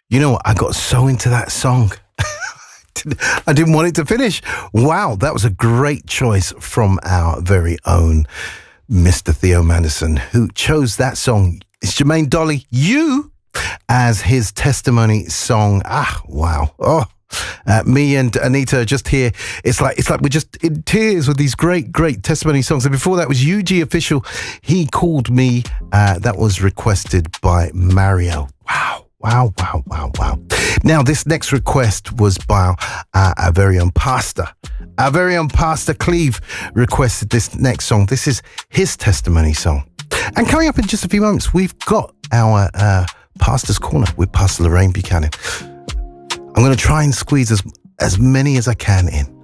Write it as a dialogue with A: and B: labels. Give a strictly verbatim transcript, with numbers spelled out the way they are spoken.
A: You know what? I got so into that song. I didn't want it to finish. Wow, that was a great choice from our very own Mister Theo Manderson, who chose that song. It's Jermaine Dolly, You, as his testimony song. Ah, wow. Oh, uh, me and Anita are just here. It's like it's like we're just in tears with these great, great testimony songs. And before that was U G Official, He Called Me. Uh, that was requested by Mario. Wow. Wow, wow, wow, wow. Now, this next request was by uh, our very own pastor. Our very own Pastor Cleve requested this next song. This is his testimony song. And coming up in just a few moments, we've got our uh, Pastor's Corner with Pastor Lorraine Buchanan. I'm going to try and squeeze as, as many as I can in.